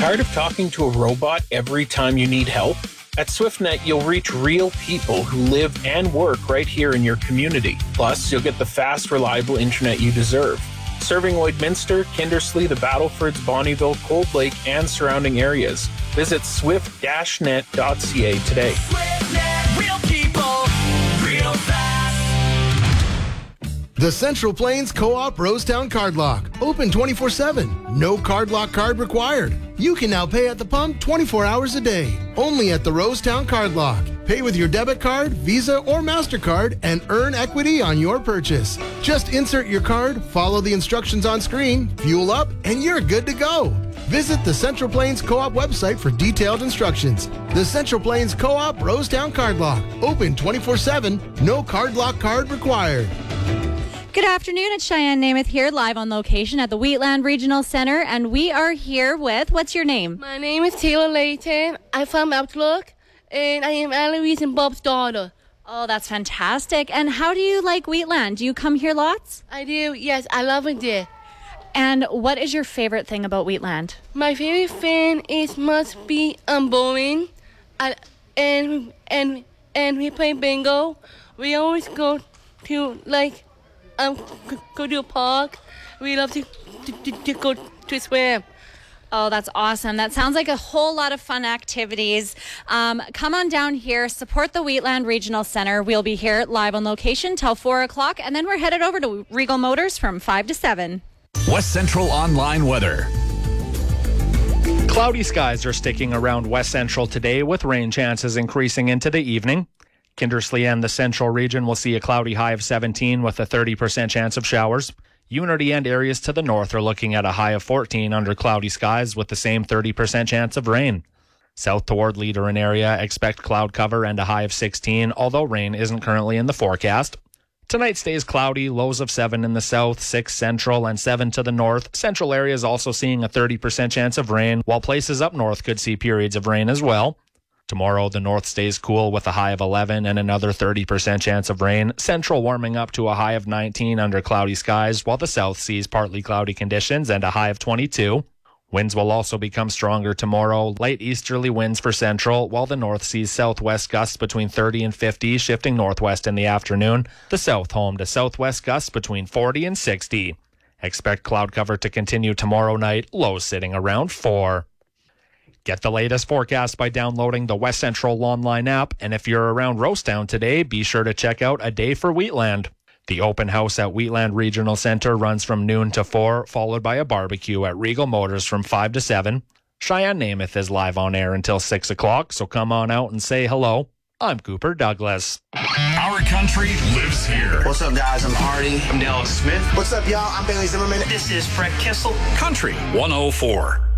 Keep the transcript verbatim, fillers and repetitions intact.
Tired of talking to a robot every time you need help? At SwiftNet, you'll reach real people who live and work right here in your community. Plus, you'll get the fast, reliable internet you deserve. Serving Lloydminster, Kindersley, the Battlefords, Bonnyville, Cold Lake, and surrounding areas. Visit swift dash net dot c a today. SwiftNet, real people, real fast. The Central Plains Co-op Rosetown Card Lock. Open twenty-four seven. No card lock card required. You can now pay at the pump twenty-four hours a day. Only at the Rosetown Card Lock. Pay with your debit card, Visa, or MasterCard and earn equity on your purchase. Just insert your card, follow the instructions on screen, fuel up, and you're good to go. Visit the Central Plains Co-op website for detailed instructions. The Central Plains Co-op Rosetown Card Lock. Open twenty-four seven. No card lock card required. Good afternoon, it's Cheyenne Namath here, live on location at the Wheatland Regional Center, and we are here with, what's your name? My name is Taylor Layton. I'm from Outlook, and I am Eloise and Bob's daughter. Oh, that's fantastic. And how do you like Wheatland? Do you come here lots? I do, yes, I love it there. And what is your favorite thing about Wheatland? My favorite thing is must be um, bowling, I, and, and, and we play bingo. We always go to, like, Um, go to a park. We love to, to, to, to go to swim. Oh, that's awesome. That sounds like a whole lot of fun activities. Um, come on down here, support the Wheatland Regional Center. We'll be here live on location till four o'clock, and then we're headed over to Regal Motors from five to seven. West Central Online Weather. Cloudy skies are sticking around West Central today, with rain chances increasing into the evening. Kindersley and the central region will see a cloudy high of seventeen with a thirty percent chance of showers. Unity and areas to the north are looking at a high of fourteen under cloudy skies with the same thirty percent chance of rain. South toward Leader and area, expect cloud cover and a high of sixteen, although rain isn't currently in the forecast. Tonight stays cloudy, lows of seven in the south, six central, and seven to the north. Central areas also seeing a thirty percent chance of rain, while places up north could see periods of rain as well. Tomorrow, the north stays cool with a high of eleven and another thirty percent chance of rain. Central warming up to a high of nineteen under cloudy skies, while the south sees partly cloudy conditions and a high of twenty-two. Winds will also become stronger tomorrow. Light easterly winds for central, while the north sees southwest gusts between thirty and fifty, shifting northwest in the afternoon. The south home to southwest gusts between forty and sixty. Expect cloud cover to continue tomorrow night, lows sitting around four. Get the latest forecast by downloading the West Central online app, and if you're around Rosetown today, be sure to check out A Day for Wheatland. The open house at Wheatland Regional Center runs from noon to four, followed by a barbecue at Regal Motors from five to seven. Cheyenne Namath is live on air until six o'clock, so come on out and say hello. I'm Cooper Douglas. Our country lives here. What's up, guys? I'm Hardy. I'm Dallas Smith. What's up, y'all? I'm Bailey Zimmerman. This is Fred Kissel. Country one oh four.